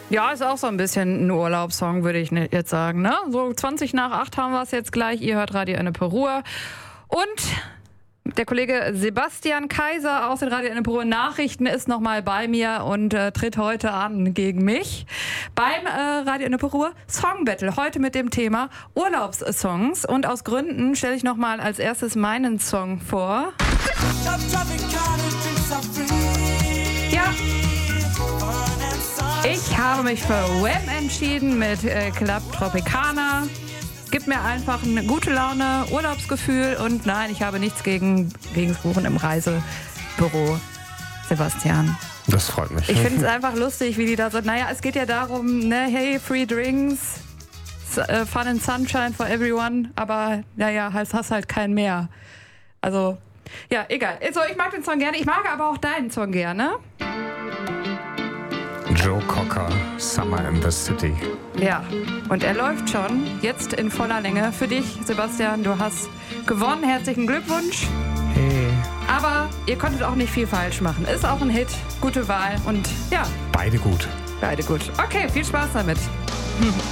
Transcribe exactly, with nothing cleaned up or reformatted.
Ja, ist auch so ein bisschen ein Urlaubssong, würde ich jetzt sagen. Ne? So zwanzig nach acht haben wir es jetzt gleich. Ihr hört Radio Ennepe-Ruhr. Und der Kollege Sebastian Kaiser aus den Radio Ennepe-Ruhr Nachrichten ist nochmal bei mir und äh, tritt heute an gegen mich beim äh, Radio Ennepe-Ruhr Song Battle. Heute mit dem Thema Urlaubssongs. Und aus Gründen stelle ich nochmal als erstes meinen Song vor. Ja. Ich habe mich für Wham entschieden mit äh, Club Tropicana. Gibt mir einfach eine gute Laune, Urlaubsgefühl und nein, ich habe nichts gegen, gegen das Buchen im Reisebüro. Sebastian. Das freut mich. Ich finde es einfach lustig, wie die da sind. Naja, es geht ja darum, ne, hey, free drinks, fun and sunshine for everyone, aber naja, hast, hast halt keinen mehr. Also, ja, egal. So, ich mag den Song gerne, ich mag aber auch deinen Song gerne. Joe Cocker, Summer in the City. Ja, und er läuft schon jetzt in voller Länge. Für dich, Sebastian, du hast gewonnen. Herzlichen Glückwunsch. Hey. Aber ihr konntet auch nicht viel falsch machen. Ist auch ein Hit, gute Wahl und ja. Beide gut. Beide gut. Okay, viel Spaß damit.